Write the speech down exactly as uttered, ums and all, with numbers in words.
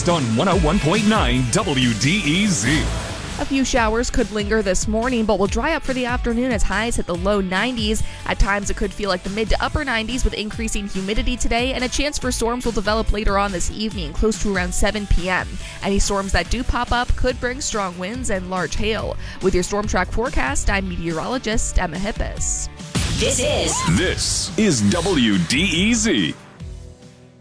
next on one oh one point nine W D E Z. A few showers could linger this morning, but will dry up for the afternoon as highs hit the low nineties. At times, it could feel like the mid to upper nineties with increasing humidity today, and a chance for storms will develop later on this evening, close to around seven p.m. Any storms that do pop up could bring strong winds and large hail. With your Storm Track forecast, I'm meteorologist Emma Hippis. This is This is W D E Z.